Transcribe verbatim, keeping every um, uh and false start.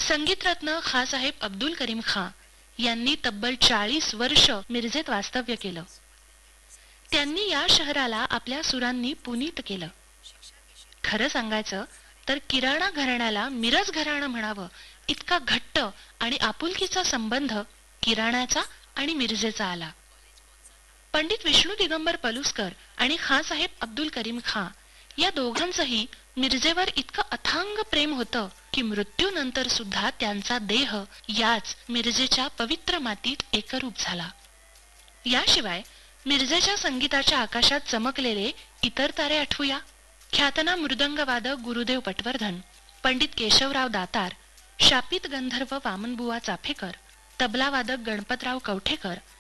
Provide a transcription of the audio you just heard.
संगीतरत्न खासाहेब अब्दुल करीम खां यांनी तब्बल चाळीस वर्ष मिरजेत वास्तव्य केलं. त्यांनी या शहराला आपल्या सुरांनी पुनीत केलं. खरं सांगायचं तर किराणा घराण्याला मिरज घराणं म्हणावं इतका घट्ट आणि आपुलकीचा संबंध किराण्याचा आणि मिरजेचा आला. पंडित विष्णू दिगंबर पलुसकर आणि खासाहेब अब्दुल करीम खां या दोघांचंही मिरजेवर इतकं अथांग प्रेम होतं की मृत्यूनंतर सुद्धा त्यांचा देह याच मिरजेच्या पवित्र मातीत एकरूप झाला. याशिवाय मिरजेच्या संगीताच्या आकाशात चमकलेले इतर तारे आठवूया. ख्यातनाम मृदंगवादक गुरुदेव पटवर्धन, पंडित केशवराव दातार, शापित गंधर्व वामनबुवा चाफेकर, तबलावादक गणपतराव कवठेकर